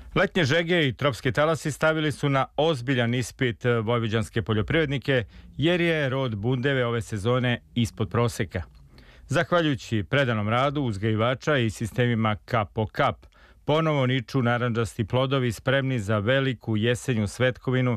Letnje žege i tropski talasi stavili su na ozbiljan ispit vojvođanske poljoprivrednike jer je rod bundeve ove sezone ispod proseka. Zahvaljujući predanom radu uzgajivača i sistemima kap po kap, ponovo niču narandžasti plodovi spremni za veliku jesenju svetkovinu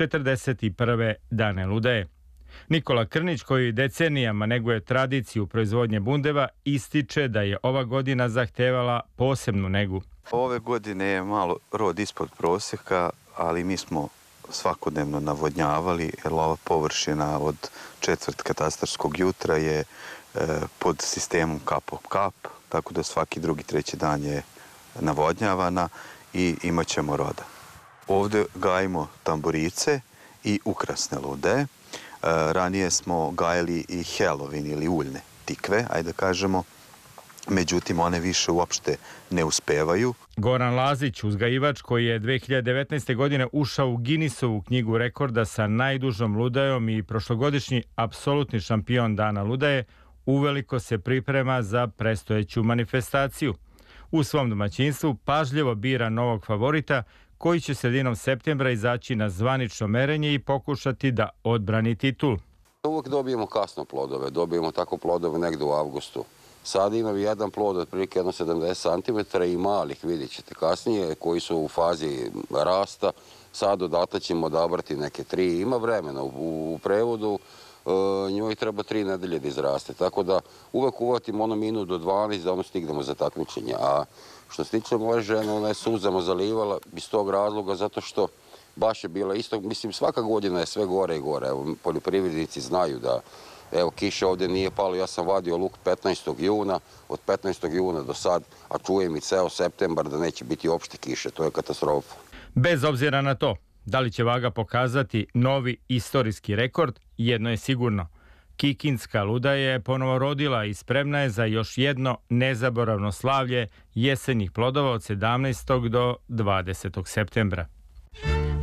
41. dane ludeje. Nikola Krnić, koji decenijama neguje tradiciju proizvodnje bundeva, ističe da je ova godina zahtevala posebnu negu. Ove godine je malo rod ispod prosjeka, ali mi smo svakodnevno navodnjavali, jer ova površina od četvrt katastarskog jutra je pod sistemom kap po kap, tako da svaki drugi, treći dan je navodnjavana i imat ćemo roda. Ovdje gajimo tamburice i ukrasne lude. Ranije smo gajili i helovin ili uljne tikve, ajde da kažemo, međutim one više uopšte ne uspevaju. Goran Lazić, uzgajivač koji je 2019. godine ušao u Guinnessovu knjigu rekorda sa najdužom ludajom i prošlogodišnji apsolutni šampion dana ludaje, uveliko se priprema za predstojeću manifestaciju. U svom domaćinstvu pažljivo bira novog favorita koji će sredinom septembra izaći na zvanično merenje i pokušati da odbrani titul. Uvijek dobijemo kasno plodove, dobijemo tako plodove negdje u avgustu. Sad imam jedan plod otprilike 70 cm i malih, vidjet ćete kasnije, koji su u fazi rasta. Sad odatle ćemo odabrati neke 3, ima vremena u prevodu. Njoj treba 3 nedelje da izraste, tako da uvek uvatimo ono minut do 12 da ono stignemo za takmičenje. A što se tiče moje žene, ona je suzama zalivala iz tog razloga zato što baš je bila isto, mislim svaka godina je sve gore i gore. Evo, poljoprivrednici znaju da evo kiša ovdje nije palo, ja sam vadio luk 15. juna, od 15. juna do sad, a čujem i ceo septembar da neće biti opšte kiše, to je katastrofa. Bez obzira na to, da li će vaga pokazati novi istorijski rekord, jedno je sigurno. Kikinska luda je ponovo rodila i spremna je za još jedno nezaboravno slavlje jesenjih plodova od 17. do 20. septembra.